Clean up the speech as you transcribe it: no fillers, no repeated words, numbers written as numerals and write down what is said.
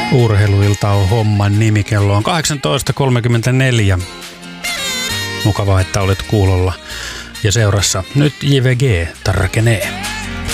Urheiluilta on homman nimi. Kello on 18.34. Mukavaa, että olet kuulolla ja seurassa. Nyt JVG tarkenee.